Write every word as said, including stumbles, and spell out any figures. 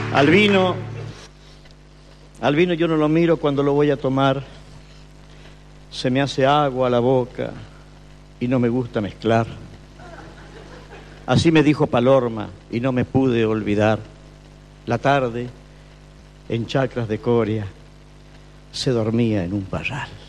Al vino, al vino yo no lo miro cuando lo voy a tomar. Se me hace agua a la boca y no me gusta mezclar. Así me dijo Palorma y no me pude olvidar. La tarde, en chacras de Coria, se dormía en un parral.